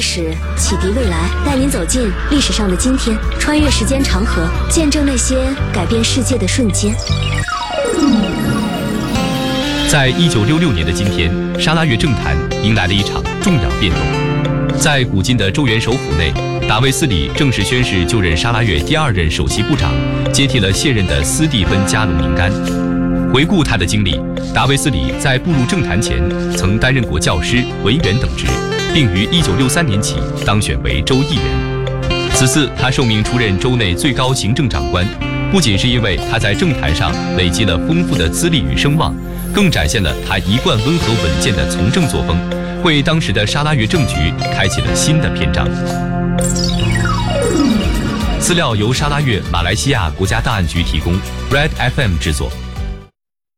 史，启迪未来，带您走进历史上的今天，穿越时间长河，见证那些改变世界的瞬间。 在1966年的今天，沙拉越政坛迎来了一场重要变动。在古今的周元首府内，达维斯里正式宣誓就任沙拉越第2任首席部长，接替了现任的斯蒂芬·加隆宁甘。回顾他的经历，达维斯里在步入政坛前曾担任过教师、文员等职，并于1963年起当选为州议员。此次他受命出任州内最高行政长官，不仅是因为他在政坛上累积了丰富的资历与声望，更展现了他一贯温和稳健的从政作风，为当时的沙拉越政局开启了新的篇章。资料由沙拉越马来西亚国家档案局提供， Red FM 制作。